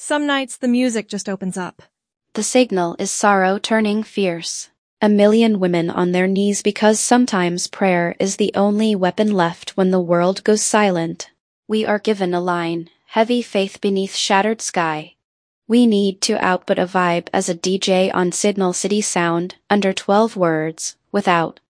Some nights the music just opens up. The signal is sorrow turning fierce. A million women on their knees because sometimes prayer is the only weapon left when the world goes silent. We are given a line, heavy faith beneath shattered sky. We need to output a vibe as a DJ on Signal City Sound, under 12 words, without